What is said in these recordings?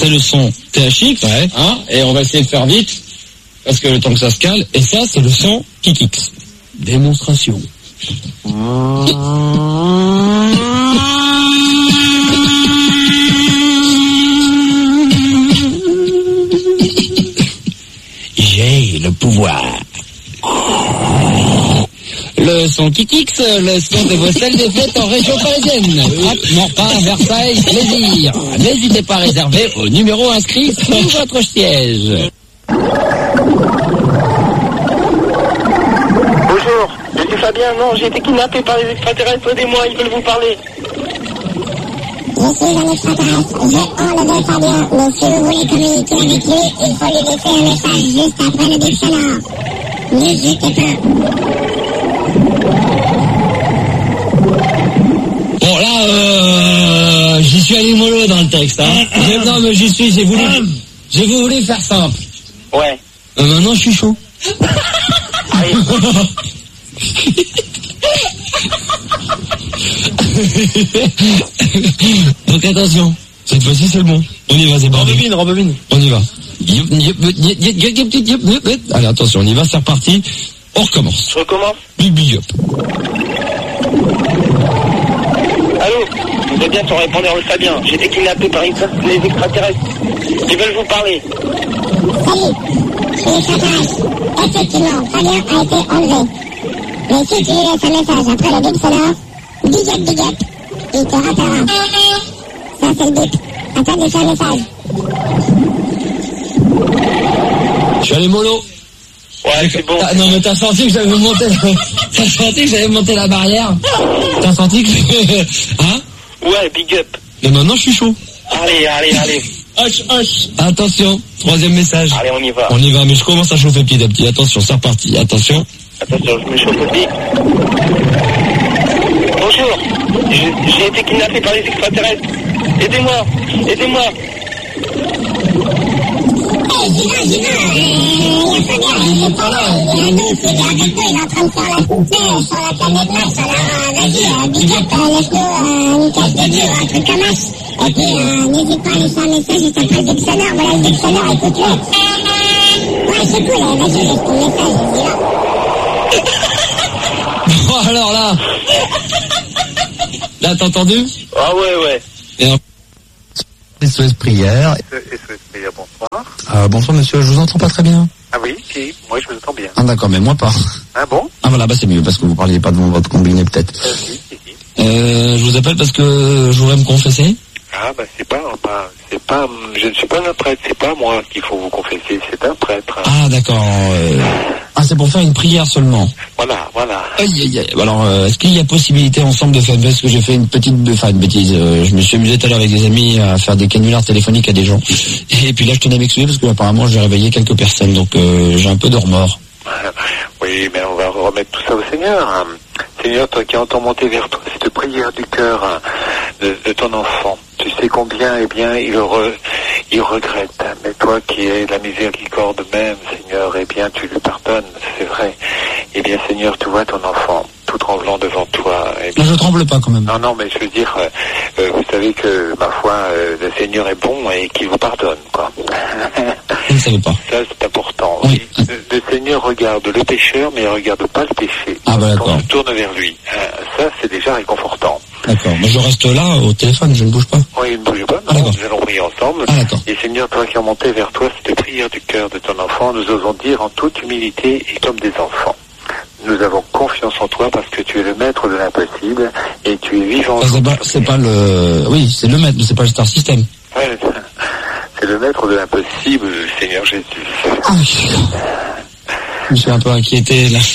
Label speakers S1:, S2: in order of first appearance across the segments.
S1: c'est le son THX,
S2: Ouais.
S1: hein, et on va essayer de faire vite, parce que le temps que ça se cale, et ça, c'est le son KickX. Démonstration. J'ai le pouvoir. Le son KickX, le son de vos salles de fête en région parisienne. Morpin, Versailles, plaisir. N'hésitez pas à réserver au numéro inscrit sous votre siège.
S3: Bonjour, je suis Fabien. Non, j'ai été kidnappé par les extraterrestres. Aidez-moi, ils veulent vous parler.
S4: Je suis un extraterrestre. J'ai enlevé Fabien. Mais si vous voulez communiquer avec lui, il faut lui laisser un message juste après le bip sonore. N'hésitez pas.
S1: Bon là, j'y suis allé mollo dans le texte. Hein. Non mais j'y suis, j'ai voulu faire simple.
S3: Ouais.
S1: Maintenant je suis chaud. Donc attention, cette fois-ci c'est le bon. On y va, c'est bon.
S2: Rebobine.
S1: On y va. Allez attention, on y va, c'est reparti. On recommence.
S3: Je recommence.
S1: Big up.
S3: Allô, vous êtes bien sur répondeur le Fabien. J'ai été kidnappé par les extraterrestres. Ils veulent vous parler.
S4: Salut, je suis extraterrestre. Effectivement, Fabien a été enlevé. Mais si tu lui laisses un message après le bip sonore, big up, il te rappellera. Ça c'est le bip. À toi de laisser un message.
S1: Je suis allé mollo.
S3: Ouais, c'est bon.
S1: Non mais t'as senti que j'avais monté la barrière. T'as senti que hein?
S3: Ouais, big up.
S1: Mais maintenant je suis chaud.
S3: Allez.
S1: Hush. Attention, troisième message.
S3: Allez, on y va.
S1: On y va, mais je commence à chauffer petit à petit. Attention, c'est reparti. Attention.
S3: Attention, je me chauffe aussi. Bonjour, j'ai été kidnappé par les extraterrestres. Aidez-moi.
S4: J'y vais, il y a Fabien, il est pas là, il y a un autre, il est avec nous, il est en train de faire la poupée sur la planète Mars, alors vas-y, big up, laisse-nous une cache de Dieu, un truc comme ça. Et puis, n'hésite pas à laisser un message juste après le bip sonore, voilà le bip sonore, écoute-le. Ouais, c'est cool, vas-y, laisse ton message, vas-y là.
S1: Bon, alors là. Là, t'as entendu?
S3: Ah ouais.
S1: Et en...
S5: SOS Prière.
S6: SOS Prière, bonsoir.
S5: Bonsoir monsieur, je vous entends pas très bien.
S6: Ah oui, si, moi je vous entends bien.
S5: Ah d'accord, mais moi pas.
S6: Ah bon?
S5: Ah voilà, bah c'est mieux parce que vous parliez pas devant votre combiné peut-être.
S6: Si.
S1: je vous appelle parce que je voudrais me confesser.
S6: Ah bah c'est pas, je ne suis pas un prêtre, c'est pas moi qu'il faut vous confesser, c'est un prêtre.
S1: Ah d'accord. Ah c'est pour faire une prière seulement.
S6: Voilà.
S1: Aïe. Alors est-ce qu'il y a possibilité ensemble de faire, parce que j'ai fait une bêtise. Je me suis amusé tout à l'heure avec des amis à faire des canulars téléphoniques à des gens. Et puis là je tenais à m'excuser parce que apparemment j'ai réveillé quelques personnes, donc j'ai un peu de remords.
S6: Oui, mais on va remettre tout ça au Seigneur. Hein. Seigneur, toi qui entends monter vers toi cette prière du cœur de ton enfant, tu sais combien, eh bien, il regrette. Mais toi qui es la miséricorde même, Seigneur, eh bien, tu lui pardonnes, c'est vrai. Eh bien, Seigneur, tu vois ton enfant, tout tremblant devant toi. Eh bien,
S1: Non, je tremble pas quand même.
S6: non, mais je veux dire, vous savez que, ma foi, le Seigneur est bon et qu'il vous pardonne, quoi.
S1: Je ne savais pas.
S6: Ça, c'est important.
S1: Oui.
S6: Le Seigneur regarde le pécheur, mais il ne regarde pas le péché.
S1: Ah bah d'accord.
S6: On se tourne vers lui. Ça, c'est déjà réconfortant.
S1: D'accord. Mais je reste là au téléphone, je ne bouge pas.
S6: Oui, ne bouge pas.
S1: Ah, d'accord.
S6: Nous allons prier ensemble.
S1: Ah d'accord.
S6: Et Seigneur, toi qui as monté vers toi cette prière du cœur de ton enfant, nous osons dire en toute humilité et comme des enfants. Nous avons confiance en toi parce que tu es le maître de l'impossible et tu es vivant.
S1: C'est pas le... Oui, c'est le maître, mais c'est pas le Star System.
S6: Ouais, c'est le maître de l'impossible, Seigneur Jésus.
S1: Ah, je me suis un peu inquiété là.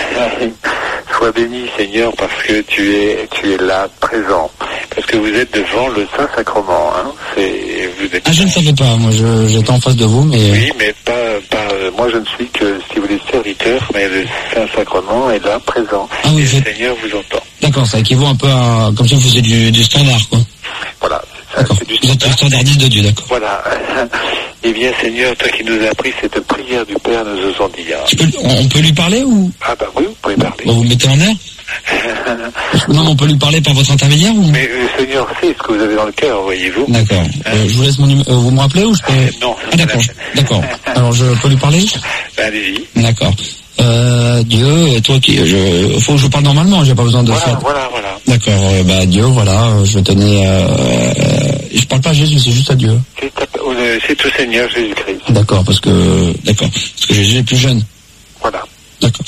S6: Sois béni, Seigneur, parce que tu es là, présent. Parce que vous êtes devant le Saint-Sacrement, hein.
S1: Ah, je ne savais pas, moi j'étais en face de vous, mais...
S6: Oui, mais pas moi je ne suis que, si vous voulez, serviteur, mais le Saint-Sacrement est là, présent.
S1: Ah oui,
S6: et le Seigneur vous entend.
S1: D'accord, ça équivaut un peu à... comme si vous faisiez du standard, quoi.
S6: Voilà,
S1: d'accord.
S6: C'est du
S1: standard. Vous êtes le standardiste de Dieu, d'accord.
S6: Voilà. Eh bien, Seigneur, toi qui nous as appris cette prière du Père, nous osons dire.
S1: On peut lui parler ou...
S6: Ah bah oui, vous pouvez parler.
S1: Bon, vous me mettez en air? Non, mais on peut lui parler par votre intermédiaire ou...
S6: Mais le Seigneur sait ce que vous avez dans le cœur, voyez-vous.
S1: D'accord. Je vous laisse mon numéro. Vous me rappelez ou je peux...
S6: Non.
S1: Ah, d'accord. D'accord. Alors, je peux lui parler?
S6: Ben, allez-y.
S1: D'accord. Dieu, toi qui... faut que je parle normalement, j'ai pas besoin de faire...
S6: Voilà.
S1: D'accord. Dieu, voilà, je tenais... je parle pas à Jésus, c'est juste à Dieu.
S6: C'est au Seigneur Jésus-Christ.
S1: D'accord, parce que Jésus est plus jeune.
S6: Voilà.
S1: D'accord.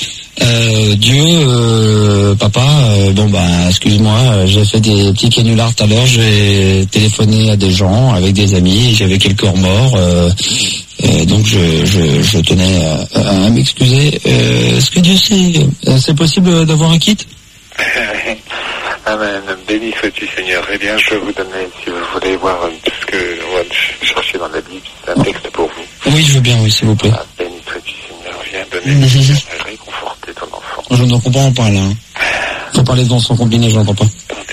S1: Dieu, papa, excuse-moi, j'ai fait des petits canulars tout à l'heure, j'ai téléphoné à des gens, avec des amis, j'avais quelques remords, donc je tenais à m'excuser. Est-ce que Dieu sait, c'est possible d'avoir un kit?
S6: Amen. Béni sois-tu, Seigneur. Eh bien, je vais vous donner, si vous voulez voir ce que on va chercher dans la Bible, c'est un texte pour vous.
S1: Oui, je veux bien, oui, s'il vous plaît.
S6: Ah, béni sois-tu, Seigneur. Viens donner et réconforter ton enfant.
S1: Je ne comprends pas, là. Faut parler dans son combiné, je n'entends pas.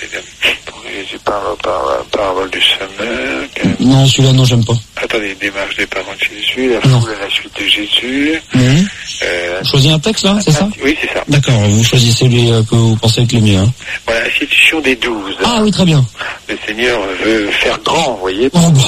S6: Jésus parle parole du semeur.
S1: Non, celui-là, non, j'aime pas.
S6: Attendez, démarche des parents de Jésus, la foule à la suite de Jésus.
S1: Choisis un texte, là, c'est ça?
S6: Oui, c'est ça.
S1: D'accord, vous choisissez celui que vous pensez être le mieux. Hein.
S6: Voilà, institution des 12.
S1: Ah oui, très bien.
S6: Le Seigneur veut faire grand, vous voyez.
S1: Oh bon.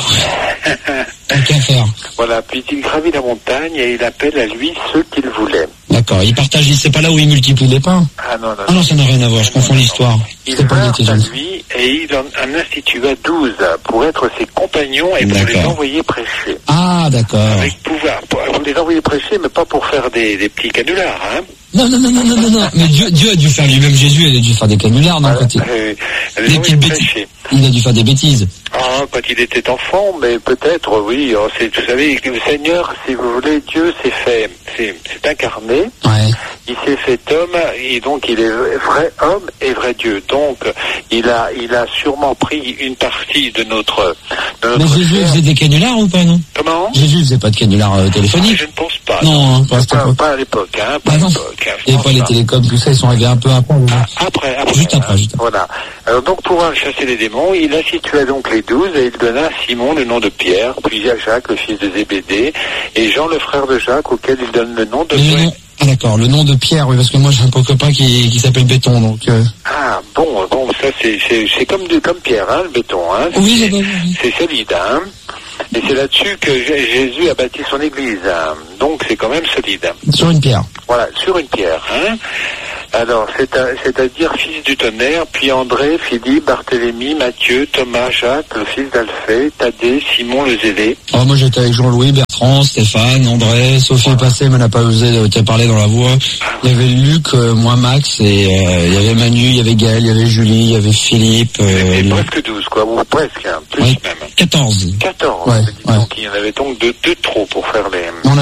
S1: Qu'à faire.
S6: Voilà, puis il gravit la montagne et il appelle à lui ceux qu'il voulait.
S1: D'accord, il partage, c'est pas là où il multiplie les pains.
S6: Ah non,
S1: Ah non, ça n'a rien à voir, je confonds l'histoire.
S6: Il vint à lui et il en institua 12 pour être ses compagnons et pour les envoyer prêcher.
S1: Ah, d'accord.
S6: Avec pouvoir, pour les envoyer prêcher, mais pas pour faire des petits canulars, hein.
S1: Non. Mais Dieu a dû faire lui-même Jésus, il a dû faire des canulars, non, quand des petites bêtises. Il a dû faire des bêtises.
S6: Ah, quand il était enfant, mais peut-être, oui. Vous savez, le Seigneur, si vous voulez, Dieu s'est incarné.
S1: Ouais.
S6: Il s'est fait homme, et donc il est vrai homme et vrai Dieu. Donc, il a sûrement pris une partie de notre
S1: mais Jésus faisait des canulars ou pas, non?
S6: Comment?
S1: Jésus faisait pas de canulars téléphoniques?
S6: Je ne pense pas.
S1: Non,
S6: pas à l'époque, hein. Pas à l'époque.
S1: Et pas les télécoms, tout ça, ils sont arrivés un peu après.
S6: Après.
S1: Juste après.
S6: Voilà. Alors donc, pour chasser les démons, il institua donc les 12 et il donna à Simon le nom de Pierre, puis à Jacques, le fils de Zébédée, et Jean, le frère de Jacques, auquel il donne le nom de...
S1: Ah d'accord, le nom de Pierre, oui, parce que moi j'ai un beau copain qui s'appelle Béton, donc...
S6: Ah, bon, ça c'est comme Pierre, hein, le béton, hein.
S1: Oui, j'ai bien.
S6: C'est solide, hein. Et c'est là-dessus que Jésus a bâti son église, hein. Donc c'est quand même solide.
S1: Sur une pierre.
S6: Voilà, sur une pierre, hein. Alors, c'est-à-dire fils du tonnerre, puis André, Philippe, Barthélemy, Matthieu, Thomas, Jacques, le fils d'Alphée, Thaddée, Simon le Zélé.
S1: Alors moi j'étais avec Jean-Louis, Bertrand, Stéphane, André, Sophie Passé, mais n'a pas osé te parler dans la voix. Il y avait Luc, moi Max, et il y avait Manu, il y avait Gaël, il y avait Julie, il y avait Philippe.
S6: Presque 12, quoi, ou presque, hein, plus
S1: ouais,
S6: même.
S1: 14.
S6: 14,
S1: ouais.
S6: Donc il y en avait donc deux trop pour faire les...
S1: On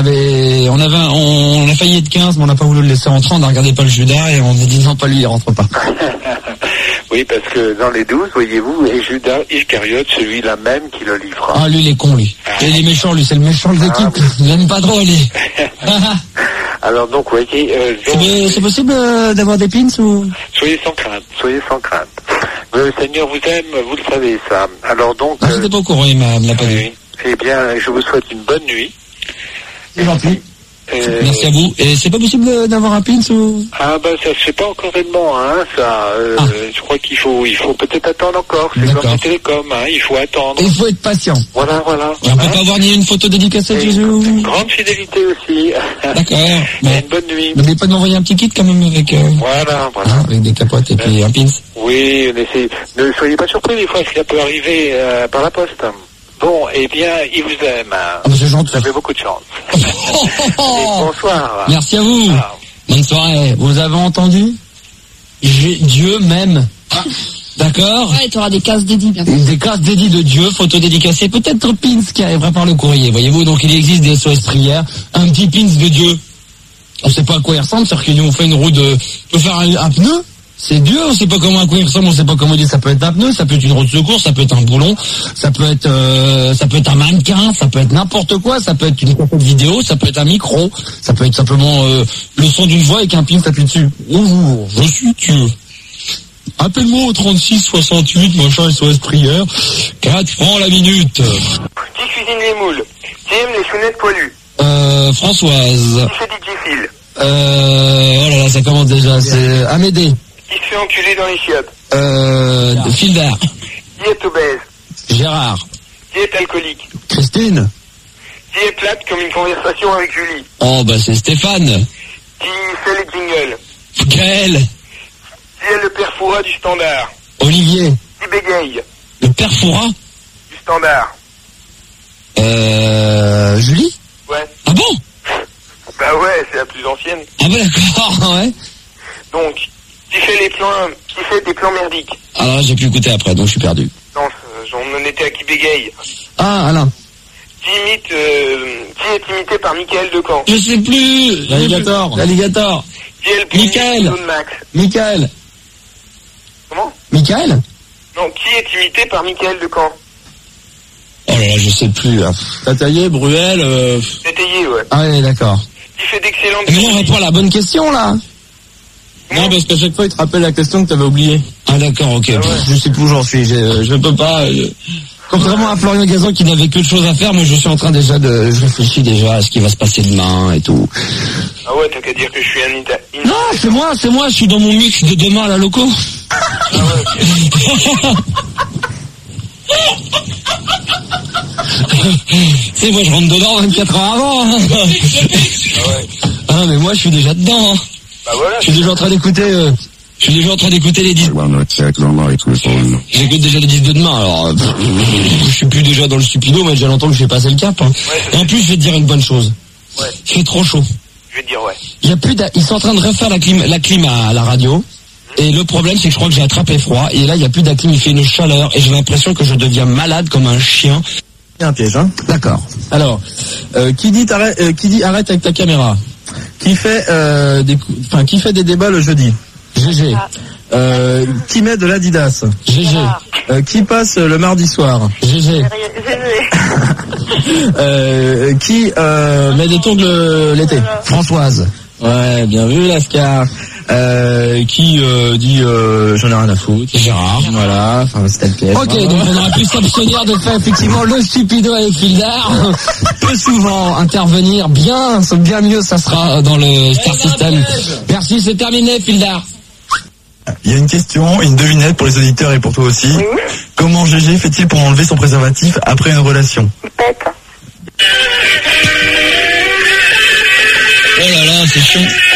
S1: a failli être 15, mais on n'a pas voulu le laisser rentrer, on n'a regardé pas le Judas, et on a dit non, pas lui, il rentre pas.
S6: Oui, parce que dans les 12, voyez-vous, et Judas Iscariote, celui-là même qui le livra.
S1: Ah, lui, il est con, lui. Il est méchant, lui, c'est le méchant de l'équipe. Oui. Il aime pas trop, lui.
S6: Alors, donc, voyez...
S1: c'est possible d'avoir des pins ou...
S6: Soyez sans crainte. Le Seigneur vous aime, vous le savez, ça. Alors, donc...
S1: Ah, j'étais pas au courant, il me l'a pas dit.
S6: Eh bien, je vous souhaite une bonne nuit.
S1: C'est gentil. Merci à vous. Et c'est pas possible d'avoir un pins ou...
S6: Ah ça se fait pas encore réellement, hein, ça. Je crois qu'il faut peut-être attendre encore. C'est comme les télécoms, hein, il faut attendre.
S1: Il faut être patient.
S6: Voilà.
S1: Et on peut pas avoir ni une photo dédicacée de Jésus ou...
S6: Grande fidélité aussi.
S1: D'accord.
S6: Une bonne nuit.
S1: N'oubliez pas de m'envoyer un petit kit quand même avec...
S6: Voilà.
S1: Avec des capotes et puis un pins.
S6: Oui, ne soyez pas surpris des fois, ça peut arriver par la poste. Bon, eh bien, il vous aime.
S1: Ah, c'est gentil.
S6: Vous avez beaucoup de chance. Et bonsoir.
S1: Merci à vous. Bonne soirée. Vous avez entendu? Dieu m'aime. D'accord?
S2: Ouais, tu auras des cases dédiées bientôt.
S1: Des cases dédiées de Dieu, photo dédicacée, peut-être pins qui arrivera par le courrier, voyez-vous. Donc il existe des SOS prières, un petit pins de Dieu. On sait pas à quoi il ressemble, c'est-à-dire que nous on fait une roue de... On peut faire un pneu. C'est dur, on sait pas comment à quoi il ressemble, on sait pas comment il dit, ça peut être un pneu, ça peut être une roue de secours, ça peut être un boulon, ça peut être un mannequin, ça peut être n'importe quoi, ça peut être une cassette vidéo, ça peut être un micro, ça peut être simplement le son d'une voix avec un pin appuyé dessus. Bonjour, je suis Dieu. Appelle-moi au 36 68, machin SOS prière, 4 francs la minute.
S6: Qui cuisine les moules? Qui aime les chounettes poilues?
S1: Françoise.
S6: Qui fait DJ Phil?
S1: Oh là là, ça commence déjà, c'est Amédée.
S6: Qui
S3: fait enculer dans les chiottes?
S1: Fildar.
S3: Qui est obèse?
S1: Gérard.
S3: Qui est alcoolique?
S5: Christine.
S3: Qui est plate comme une conversation avec Julie?
S1: Oh, bah, c'est Stéphane.
S3: Qui fait les jingles?
S1: Gaël.
S3: Qui est le père Fouras du standard?
S1: Olivier.
S3: Qui bégaye?
S1: Le père Fouras.
S3: Du standard.
S1: Julie.
S3: Ouais.
S1: Ah bon?
S3: Bah ouais, c'est la plus ancienne.
S1: Ah bah d'accord, ouais.
S3: Donc, qui fait des plans merdiques?
S1: Alors là, j'ai pu écouter après, donc je suis perdu.
S3: Non, on en était à qui bégaye.
S5: Ah, Alain.
S3: Qui est imité par Michael Decamp?
S1: Je sais plus.
S5: L'alligator.
S3: Qui est le plus
S1: Michael.
S3: de Max?
S5: Michael.
S3: Comment?
S5: Michael.
S3: Non, qui est imité par Michael Decamp?
S1: Oh là là, je sais plus. Là.
S5: Tataillé, Bruel.
S3: Étayé, ouais.
S5: Ah oui, d'accord.
S3: Qui fait d'excellentes...
S5: Mais on répond à la bonne question, là.
S3: Comment?
S5: Non, parce qu'à chaque fois, il te rappelle la question que t'avais oubliée.
S1: Ah d'accord, ok.
S3: Ah ouais.
S5: Je sais plus où j'en suis. Je peux pas.
S1: Contrairement à Florian Gazan qui n'avait que de choses à faire, moi je suis en train je réfléchis déjà à ce qui va se passer demain et tout.
S3: Ah ouais, t'as qu'à dire que je suis un
S1: Non, c'est moi, je suis dans mon mix de demain à la loco.
S3: Ah ouais,
S1: C'est moi je rentre dedans 24 heures avant. Hein.
S3: Ah ouais.
S1: Ah mais moi je suis déjà dedans. Hein.
S3: Bah voilà.
S1: Je suis déjà en train d'écouter les disques. J'écoute déjà les disques de demain, alors je suis plus déjà dans le stupido, mais déjà longtemps que j'ai passé le cap. Hein.
S3: Ouais,
S1: et en plus, je vais te dire une bonne chose.
S3: Ouais.
S1: Il fait trop chaud.
S3: Je vais te dire ouais.
S1: Ils sont en train de refaire la clim à la radio. Et le problème, c'est que je crois que j'ai attrapé froid. Et là, il n'y a plus de clim, il fait une chaleur. Et j'ai l'impression que je deviens malade comme un chien.
S5: C'est un piège, hein.
S1: D'accord.
S5: Alors, qui dit arrête avec ta caméra? Qui fait des débats le jeudi?
S1: GG.
S5: Qui met de l'Adidas?
S1: GG.
S5: Qui passe le mardi soir?
S1: GG.
S5: Qui met des tongs l'été?
S1: Françoise.
S5: Ouais, bien vu Lascar. Qui dit j'en ai rien à foutre?
S1: Gérard.
S5: Voilà, enfin c'était le piège.
S1: Ok, donc on aurait pu s'abstenir de faire effectivement le stupido avec Fildar. Peut souvent intervenir bien mieux, ça sera dans le Star System. Merci, c'est terminé Fildar.
S2: Il y a une question, une devinette pour les auditeurs et pour toi aussi.
S3: Oui.
S2: Comment GG fait-il pour enlever son préservatif après une relation?
S3: Pète.
S1: Oh là là, c'est chiant.